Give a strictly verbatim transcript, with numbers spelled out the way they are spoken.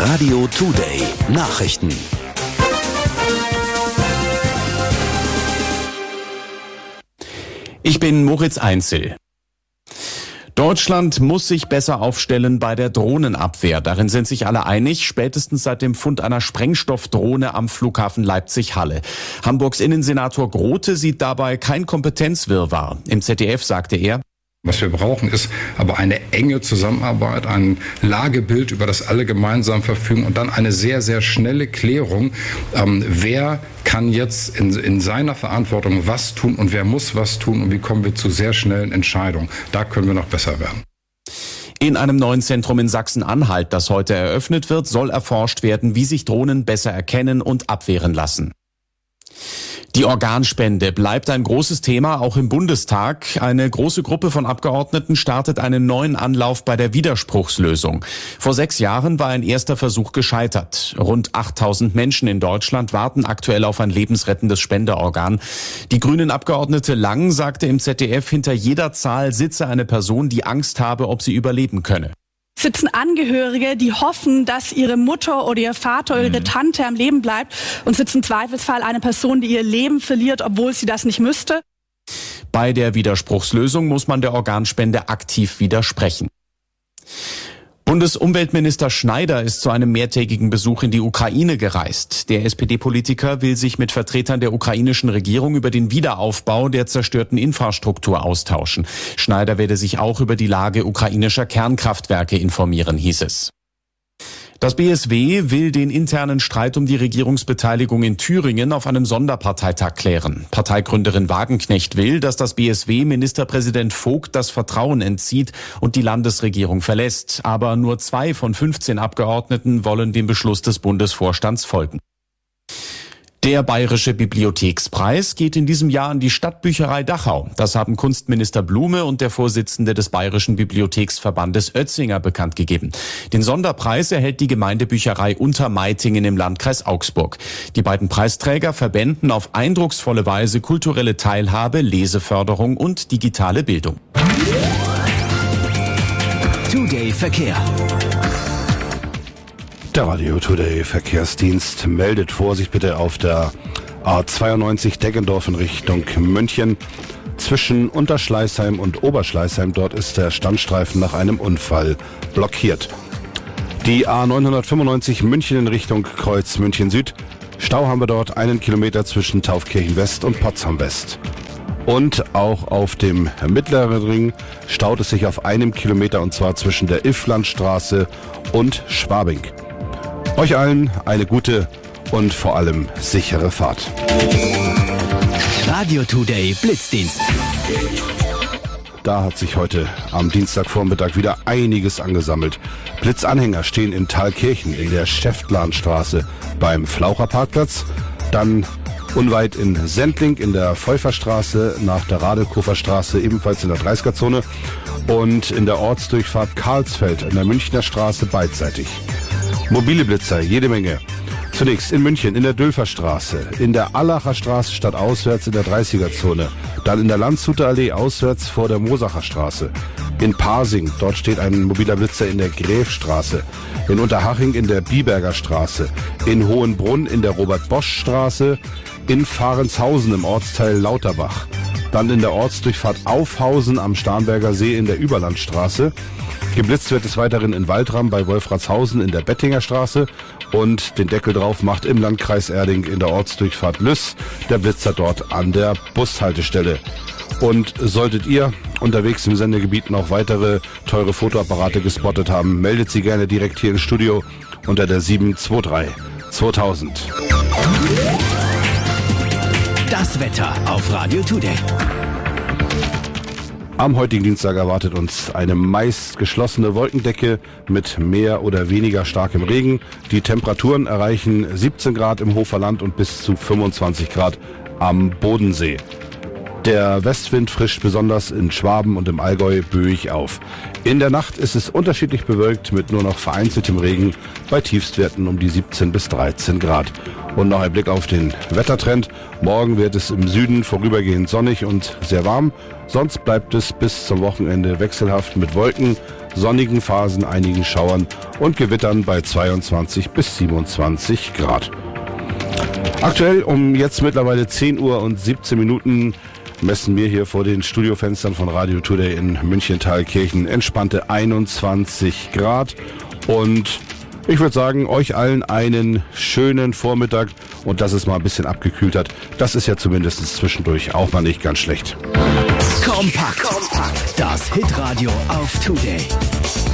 Radio Today Nachrichten. Ich bin Moritz Einzel. Deutschland muss sich besser aufstellen bei der Drohnenabwehr. Darin sind sich alle einig, spätestens seit dem Fund einer Sprengstoffdrohne am Flughafen Leipzig-Halle. Hamburgs Innensenator Grote sieht dabei kein Kompetenzwirrwarr. Im Z D F sagte er: Was wir brauchen, ist aber eine enge Zusammenarbeit, ein Lagebild, über das alle gemeinsam verfügen und dann eine sehr, sehr schnelle Klärung. Ähm, wer kann jetzt in, in seiner Verantwortung was tun und wer muss was tun und wie kommen wir zu sehr schnellen Entscheidungen? Da können wir noch besser werden. In einem neuen Zentrum in Sachsen-Anhalt, das heute eröffnet wird, soll erforscht werden, wie sich Drohnen besser erkennen und abwehren lassen. Die Organspende bleibt ein großes Thema, auch im Bundestag. Eine große Gruppe von Abgeordneten startet einen neuen Anlauf bei der Widerspruchslösung. Vor sechs Jahren war ein erster Versuch gescheitert. Rund achttausend Menschen in Deutschland warten aktuell auf ein lebensrettendes Spenderorgan. Die grünen Abgeordnete Lang sagte im Z D F, hinter jeder Zahl sitze eine Person, die Angst habe, ob sie überleben könne. Sitzen Angehörige, die hoffen, dass ihre Mutter oder ihr Vater oder ihre Tante am Leben bleibt, und sitzt im Zweifelsfall eine Person, die ihr Leben verliert, obwohl sie das nicht müsste. Bei der Widerspruchslösung muss man der Organspende aktiv widersprechen. Bundesumweltminister Schneider ist zu einem mehrtägigen Besuch in die Ukraine gereist. Der S P D-Politiker will sich mit Vertretern der ukrainischen Regierung über den Wiederaufbau der zerstörten Infrastruktur austauschen. Schneider werde sich auch über die Lage ukrainischer Kernkraftwerke informieren, hieß es. Das B S W will den internen Streit um die Regierungsbeteiligung in Thüringen auf einem Sonderparteitag klären. Parteigründerin Wagenknecht will, dass das B S W Ministerpräsident Vogt das Vertrauen entzieht und die Landesregierung verlässt. Aber nur zwei von fünfzehn Abgeordneten wollen dem Beschluss des Bundesvorstands folgen. Der Bayerische Bibliothekspreis geht in diesem Jahr an die Stadtbücherei Dachau. Das haben Kunstminister Blume und der Vorsitzende des Bayerischen Bibliotheksverbandes Oetzinger bekannt gegeben. Den Sonderpreis erhält die Gemeindebücherei Untermeitingen im Landkreis Augsburg. Die beiden Preisträger verbänden auf eindrucksvolle Weise kulturelle Teilhabe, Leseförderung und digitale Bildung. Today Verkehr. Der Radio Today Verkehrsdienst meldet Vorsicht bitte auf der A zweiundneunzig Deggendorf in Richtung München. Zwischen Unterschleißheim und Oberschleißheim, dort ist der Standstreifen nach einem Unfall blockiert. Die A neunhundertfünfundneunzig München in Richtung Kreuz München Süd. Stau haben wir dort einen Kilometer zwischen Taufkirchen West und Potsdam West. Und auch auf dem mittleren Ring staut es sich auf einem Kilometer, und zwar zwischen der Ifflandstraße und Schwabing. Euch allen eine gute und vor allem sichere Fahrt. Radio Today Blitzdienst. Da hat sich heute am Dienstagvormittag wieder einiges angesammelt. Blitzanhänger stehen in Thalkirchen in der Schäftlarnstraße beim Flaucherparkplatz. Dann unweit in Sendling in der Pfeuferstraße nach der Radelkofer-Straße, ebenfalls in der dreißiger-Zone. Und in der Ortsdurchfahrt Karlsfeld in der Münchner Straße beidseitig. Mobile Blitzer, jede Menge. Zunächst in München in der Dülferstraße, in der Allacher Straße stadtauswärts in der dreißiger-Zone, dann in der Landshuter Allee auswärts vor der Mosacher Straße, in Pasing, dort steht ein mobiler Blitzer in der Gräfstraße, in Unterhaching in der Biberger Straße, in Hohenbrunn in der Robert-Bosch-Straße, in Fahrenshausen im Ortsteil Lauterbach, dann in der Ortsdurchfahrt Aufhausen am Starnberger See in der Überlandstraße. Geblitzt wird des Weiteren in Waldram bei Wolfratshausen in der Bettinger Straße, und den Deckel drauf macht im Landkreis Erding in der Ortsdurchfahrt Lüss der Blitzer dort an der Bushaltestelle. Und solltet ihr unterwegs im Sendegebiet noch weitere teure Fotoapparate gespottet haben, meldet sie gerne direkt hier im Studio unter der sieben zwei drei zweitausend. Das Wetter auf Radio Today. Am heutigen Dienstag erwartet uns eine meist geschlossene Wolkendecke mit mehr oder weniger starkem Regen. Die Temperaturen erreichen siebzehn Grad im Hoferland und bis zu fünfundzwanzig Grad am Bodensee. Der Westwind frischt besonders in Schwaben und im Allgäu böig auf. In der Nacht ist es unterschiedlich bewölkt mit nur noch vereinzeltem Regen bei Tiefstwerten um die siebzehn bis dreizehn Grad. Und noch ein Blick auf den Wettertrend. Morgen wird es im Süden vorübergehend sonnig und sehr warm. Sonst bleibt es bis zum Wochenende wechselhaft mit Wolken sonnigen Phasen, einigen Schauern und Gewittern bei zweiundzwanzig bis siebenundzwanzig Grad. Aktuell um jetzt mittlerweile zehn Uhr und siebzehn Minuten messen wir hier vor den Studiofenstern von Radio Today in München-Thalkirchen entspannte einundzwanzig Grad. Und ich würde sagen, euch allen einen schönen Vormittag und dass es mal ein bisschen abgekühlt hat, das ist ja zumindest zwischendurch auch mal nicht ganz schlecht. Kompakt. Kompakt. Das Hitradio auf Today.